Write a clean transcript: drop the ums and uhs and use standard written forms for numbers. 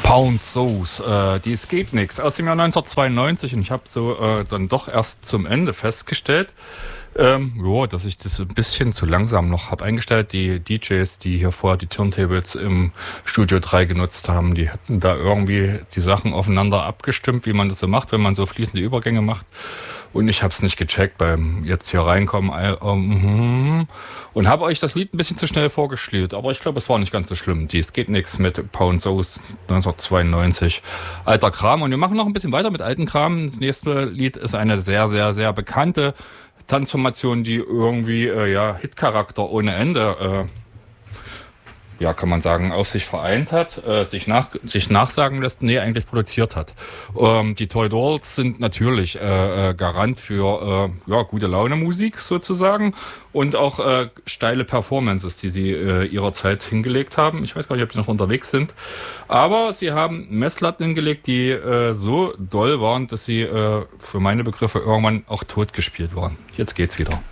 Pound Sauce, dies geht nix, aus dem Jahr 1992, und ich habe so dann doch erst zum Ende festgestellt, dass ich das ein bisschen zu langsam noch habe eingestellt. Die DJs, die hier vorher die Turntables im Studio 3 genutzt haben, die hatten da irgendwie die Sachen aufeinander abgestimmt, wie man das so macht, wenn man so fließende Übergänge macht. Und ich habe es nicht gecheckt beim jetzt hier reinkommen und habe euch das Lied ein bisschen zu schnell vorgespielt. Aber ich glaube, es war nicht ganz so schlimm. Dies geht nix mit Pound Sauce 1992. Alter Kram. Und wir machen noch ein bisschen weiter mit alten Kram. Das nächste Lied ist eine sehr, sehr, sehr bekannte Transformation, die irgendwie Hitcharakter ohne Ende kann man sagen, auf sich vereint hat, sich nachsagen lässt, eigentlich produziert hat. Die Toy Dolls sind natürlich Garant für gute Laune Musik sozusagen und auch steile Performances, die sie ihrer Zeit hingelegt haben. Ich weiß gar nicht, ob sie noch unterwegs sind, aber sie haben Messlatten hingelegt, die so doll waren, dass sie für meine Begriffe irgendwann auch tot gespielt waren. Jetzt geht's wieder.